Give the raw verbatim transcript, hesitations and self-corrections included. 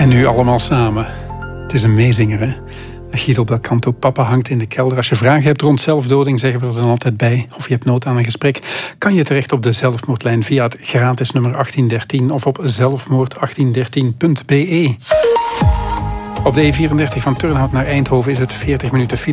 En nu allemaal samen. Het is een meezinger, hè? Guido Belcanto, papa hangt in de kelder. Als je vragen hebt rond zelfdoding, zeggen we er dan altijd bij. Of je hebt nood aan een gesprek, kan je terecht op de zelfmoordlijn via het gratis nummer achttien dertien of op zelfmoord achttien dertien punt be. Op de E vierendertig van Turnhout naar Eindhoven is het veertig minuten file.